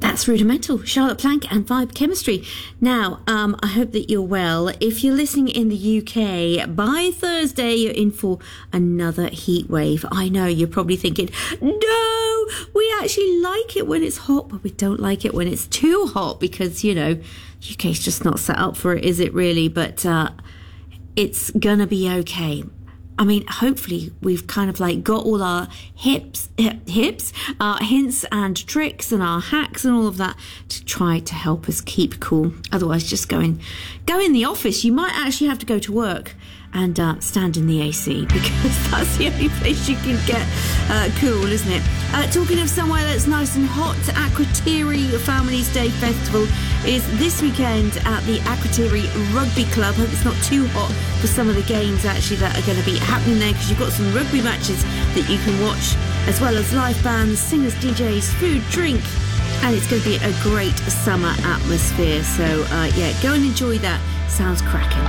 That's Rudimental, Charlotte Plank and Vibe Chemistry. Now, I hope that you're well. If you're listening in the UK, by Thursday you're in for another heat wave. I know, you're probably thinking, no, we actually like it when it's hot, but we don't like it when it's too hot because, you know, UK's just not set up for it, is it really? But it's gonna be okay. I mean, hopefully we've kind of like got all our our hints and tricks and our hacks and all of that to try to help us keep cool. Otherwise, just go in the office. You might actually have to go to work and stand in the AC because that's the only place you can get cool, isn't it? Talking of somewhere that's nice and hot, Akrotiri Families Day Festival is this weekend at the Akrotiri Rugby Club. Hope it's not too hot for some of the games actually that are going to be happening there, because you've got some rugby matches that you can watch, as well as live bands, singers, DJs, food, drink, and it's going to be a great summer atmosphere. So yeah, go and enjoy that. Sounds cracking.